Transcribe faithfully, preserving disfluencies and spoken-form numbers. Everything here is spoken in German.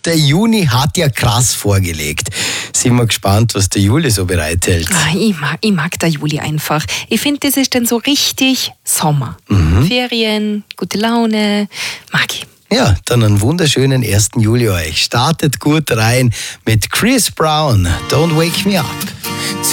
der Juni hat ja krass vorgelegt. Sind wir gespannt, was der Juli so bereithält. Ah, ich, mag, ich mag der Juli einfach. Ich finde, das ist dann so richtig Sommer. Mhm. Ferien, gute Laune, mag ich. Ja, dann einen wunderschönen ersten Juli euch. Startet gut rein mit Chris Brown, Don't Wake Me Up.